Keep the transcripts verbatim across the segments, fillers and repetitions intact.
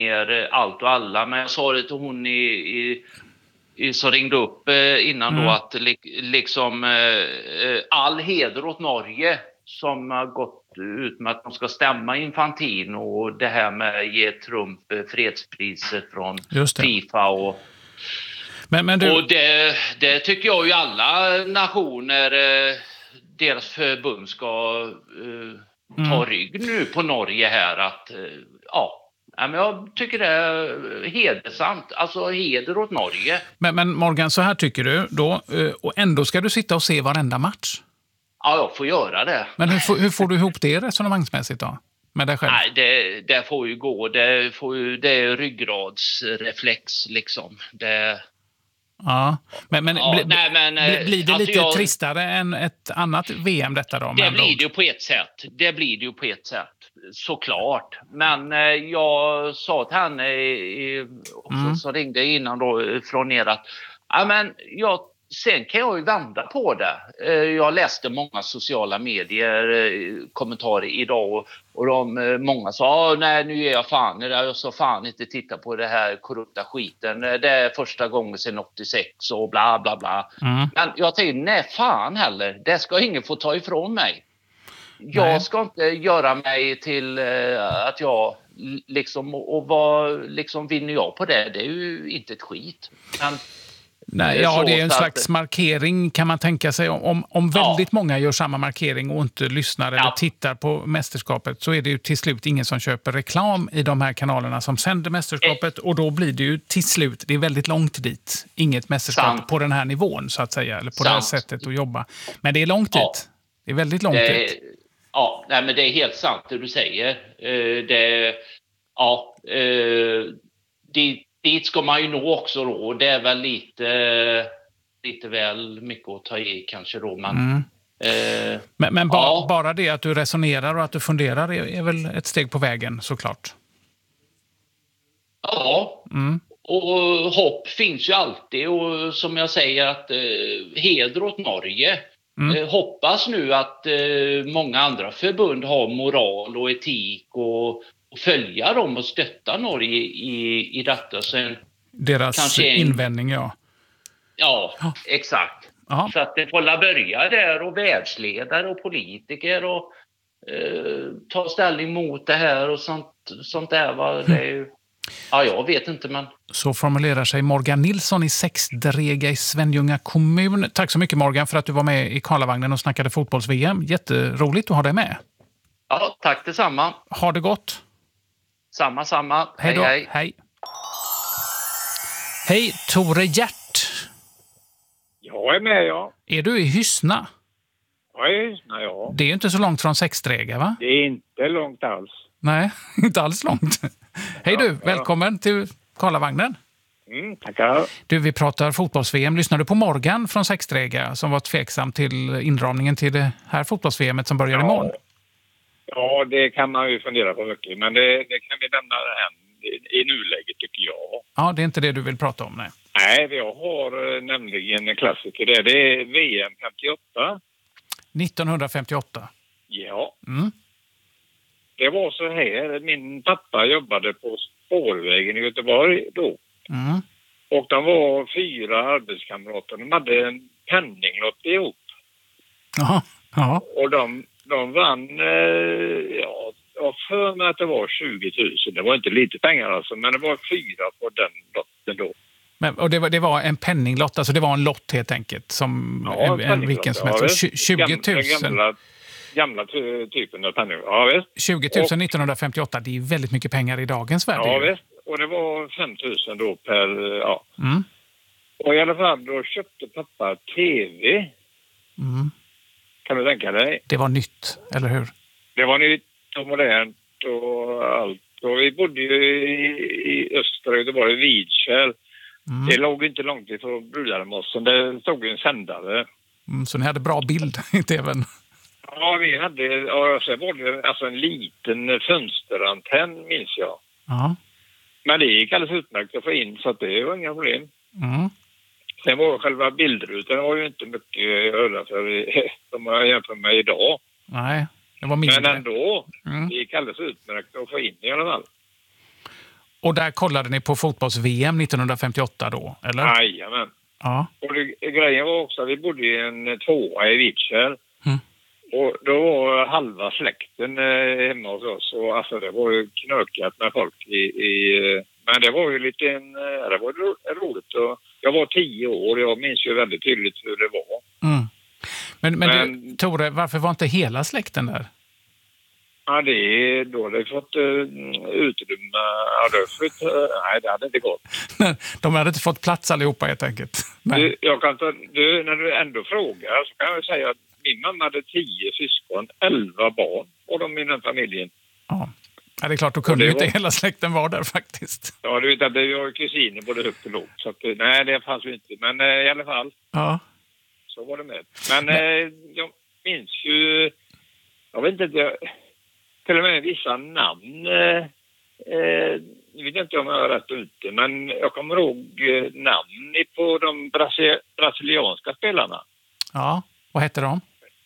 ner allt och alla. Men jag sa det till hon i, i, i som ringde upp eh, innan mm. då att li, liksom eh, all heder åt Norge som har gått ut med att de ska stämma Infantino och det här med att ge Trump fredspriset från FIFA och men, men du... och det, det tycker jag ju alla nationer eh, deras förbund ska eh, ta mm. rygg nu på Norge här att eh, ja men jag tycker det är hedersamt, alltså heder åt Norge. Men, men Morgan, så här tycker du då, och ändå ska du sitta och se varenda match? Ja, jag får göra det. Men hur får, hur får du ihop det resonemangsmässigt då? Med dig själv? Nej, det, det får ju gå. Det, får ju, det är ryggradsreflex liksom. Det... Ja, men, men, ja, bli, nej, men blir, blir det alltså lite jag, tristare än ett annat V M detta då? Det blir det ju på ett sätt. Det blir det ju på ett sätt. Såklart. Men eh, jag sa till henne i, också, mm. som ringde innan då från er att ja, men jag, sen kan jag ju vända på det. Eh, jag läste många sociala medier eh, kommentarer idag och, och de, eh, många sa nej nu är jag fan jag sa fan inte titta på det här korrupta skiten. Det är första gången sedan åttiosex och bla bla bla. Mm. Men jag tänkte nej fan heller. Det ska ingen få ta ifrån mig. Jag Nej. ska inte göra mig till uh, att jag liksom, och vad liksom vinner jag på det? Det är ju inte ett skit. Men, Nej, ja, det är en slags att, markering kan man tänka sig. Om, om väldigt ja. många gör samma markering och inte lyssnar eller ja. tittar på mästerskapet så är det ju till slut ingen som köper reklam i de här kanalerna som sänder mästerskapet och då blir det ju till slut, det är väldigt långt dit, inget mästerskap sant. på den här nivån så att säga, eller på sant. det här sättet att jobba. Men det är långt ja. dit. Det är väldigt långt det, dit. Ja, nej, men det är helt sant det du säger. Uh, det, ja, uh, dit, dit ska man ju nå också då. Och det är väl lite, lite väl mycket att ta i kanske då. Men, mm. uh, men, men ba, ja. bara det att du resonerar och att du funderar är, är väl ett steg på vägen såklart? Ja, mm. och hopp finns ju alltid. Och som jag säger att uh, heder åt Norge. Mm. Eh, hoppas nu att eh, många andra förbund har moral och etik och, och följa dem och stötta Norge i, i detta. Sen deras en, invändning, ja. Ja, ja. exakt. Aha. Så att det får la börja där och världsledare och politiker och eh, ta ställning mot det här och sånt, sånt där. Va? Det är ju, ja, jag vet inte, men... Så formulerar sig Morgan Nilsson i Sexdrega i Svenljunga kommun. Tack så mycket Morgan för att du var med i Karlavagnen och snackade fotbolls-V M. Jätteroligt att ha dig med. Ja, tack detsamma. Ha det gott. Samma, samma. Hej då. Hej, hej. Hej, Tore Hjärt. Jag är med, ja. Är du i Hyssna? Jag är i Hyssna, ja. Det är ju inte så långt från Sexdrega, va? Det är inte långt alls. Nej, inte alls långt. Hej du, ja, välkommen ja. till Karlavagnen. Mm, tackar. Du, vi pratar fotbolls-V M. Lyssnar du på Morgan från Sexdrega som var tveksam till inramningen till det här fotbolls-V M som börjar ja. imorgon? Ja, det kan man ju fundera på mycket. Men det, det kan vi lämna än i, i nuläget tycker jag. Ja, det är inte det du vill prata om, nej. Nej, vi har nämligen en klassiker där. Det är V M femtioåtta. nittonhundrafemtioåtta? Ja. Mm. Det var så här, min pappa jobbade på spårvägen i Göteborg då. Mm. Och de var fyra arbetskamrater. De hade en penninglott ihop. Jaha, ja. Och de, de vann, eh, ja, jag för mig att det var tjugo tusen. Det var inte lite pengar alltså, men det var fyra på den lotten då. Men, och det var, det var en penninglott, alltså det var en lott helt enkelt, som ja, en, en vilken som helst. Ja, tjugo tusen. Gamla, gamla typen av penning. Ja, visst. tjugo tusen nittonhundrafemtioåtta, det är väldigt mycket pengar i dagens värld. Ja, visst. Och det var fem tusen då per, ja. Mm. Och i alla fall då köpte pappa tv. Mm. Kan du tänka dig? Det var nytt, eller hur? Det var nytt och modernt och allt. Och vi bodde ju i, i östra Göteborg, i Vidkärr. Mm. Det låg inte långt ifrån Brudarmossen. Det stod en sändare. Mm, så ni hade bra bild i tvn? Ja, vi hade, och så var det alltså en liten fönsterantenn, minns jag. Ja. Men det gick alldeles utmärkt att få in, så att det var inga problem. Mm. Sen var själva bildrutan var ju inte mycket att höra för de har jämfört med idag. Nej, det var mindre. Men ändå, mm. det gick alldeles utmärkt att få in i alla fall. Och där kollade ni på fotbolls-V M nittonhundrafemtioåtta då, eller? Jajamän. Ja. Och det, grejen var också att vi bodde i en tvåa i Vidskäl. Mm. Och då var halva släkten eh, hemma hos oss. Och alltså det var ju knökat med folk i... i men det var ju lite en... Det var ro, roligt. Och jag var tio år och jag minns ju väldigt tydligt hur det var. Mm. Men, men, men du, Tore, varför var inte hela släkten där? Ja, det är då det fått uh, utrymme. Ja, det fått, uh, nej, det hade inte gått. De hade inte fått plats allihopa helt enkelt. Du, jag kan ta, du, när du ändå frågar så kan jag säga att min mamma hade tio syskon, elva barn och de i den familjen. Ja. Ja, det är klart, då kunde ju var... inte hela släkten vara där faktiskt. Ja, du vet att det var kusiner både högt och lågt. Så att, nej, det fanns ju inte. Men eh, i alla fall, ja. Så var det med. Men, Men... Eh, jag minns ju, jag vet inte, jag, till och med vissa namn. Eh, eh, jag vet inte om jag har rätt ute, men jag kommer ihåg eh, namn på de brasi- brasilianska spelarna. Ja, vad heter de?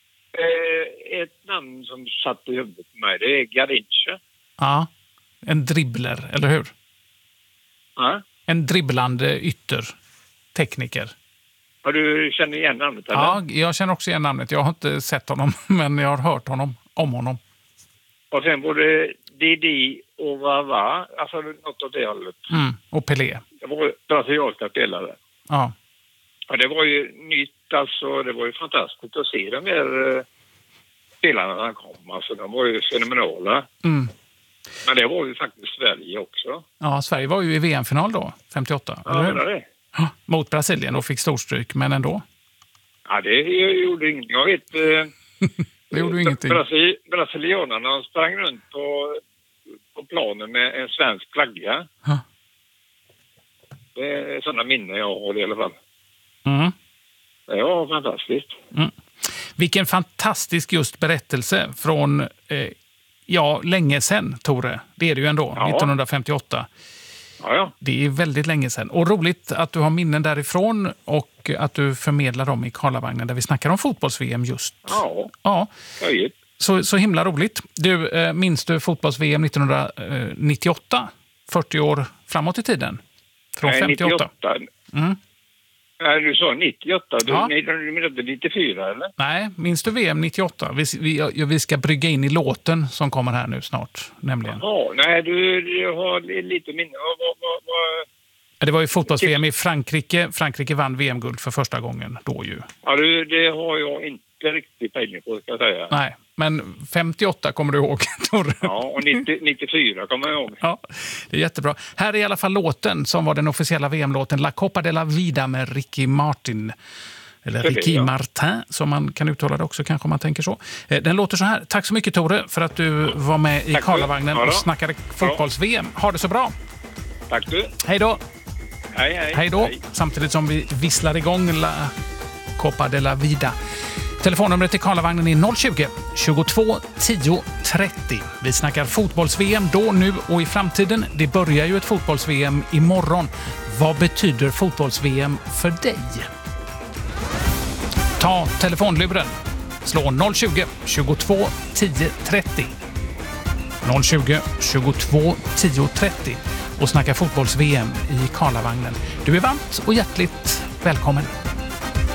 Eh, ett namn som satt i huvudet på mig, det är Garrincha. Ja, en dribbler, eller hur? Ja. En dribblande yttertekniker. Har du känner igen namnet, eller? Ja, jag känner också igen namnet. Jag har inte sett honom, men jag har hört honom, om honom. Och sen både Didi och Vava, alltså något åt det hållet. Mm, och Pelé. Det var brasilianska spelare. Ja. Ja, det var ju nytt, alltså. Det var ju fantastiskt att se de här uh, spelarna när han kom. Alltså, de var ju fenomenala. Mm. Men det var ju faktiskt Sverige också. Ja, Sverige var ju i V M-final då, femtioåtta. Ja, eller det. Ja, mot Brasilien och fick storstryk, men ändå. Ja, det gjorde ingenting. Jag vet... Uh, det gjorde ingenting. Brasil, brasilianerna sprang runt på, på planen med en svensk flagga. Ja. Det är sådana minnen jag har i alla fall. Mm. Det var fantastiskt. Mm. Vilken fantastisk just berättelse från, eh, ja, länge sedan, Tore. Det är det ju ändå, ja. nittonhundrafemtioåtta. Ja, ja. Det är väldigt länge sedan. Och roligt att du har minnen därifrån och att du förmedlar dem i Karlavagnen där vi snackar om fotbolls-V M just. Ja, ja. Höjt. Så, så himla roligt. Du, eh, minns du fotbolls-V M nittonhundranittioåtta? fyrtio år framåt i tiden? Från Nej, femtioåtta. nittioåtta. Mm. Nej, du sa nittioåtta. Du, Ja. nej, du menade nittiofyra, eller? Nej, minns du V M nittioåtta? Vi, vi, vi ska brygga in i låten som kommer här nu snart, nämligen. Ja, nej, du, du har lite minne. Vad, vad, vad, vad... Det var ju fotbolls-V M i Frankrike. Frankrike vann V M-guld för första gången då ju. Ja, du, det har jag inte riktigt pejling på, ska jag säga. Nej, men femtioåtta kommer du ihåg, Torre. Ja, och nittio, nittiofyra kommer jag ihåg. Ja, det är jättebra. Här är i alla fall låten som var den officiella V M-låten La Copa de la Vida med Ricky Martin. Eller Det är Ricky det, ja. Martin, som man kan uttala det också kanske om man tänker så. Den låter så här. Tack så mycket, Tore, för att du var med i Tack du. Karlavagnen Ja då. och snackade fotbolls-V M. Ha det så bra. Tack du. Hej då. Hej, hej. Hej då. Samtidigt som vi visslar igång La Copa de la Vida. Telefonnumret till Karlavagnen är noll tjugo, tjugotvå tio trettio. Vi snackar fotbolls-V M då, nu och i framtiden. Det börjar ju ett fotbolls-V M imorgon. Vad betyder fotbolls-V M för dig? Ta telefonluren. Slå noll tjugo, tjugotvå tio trettio. noll tjugo, tjugotvå tio trettio. Och snacka fotbolls-V M i Karlavagnen. Du är varmt och hjärtligt välkommen.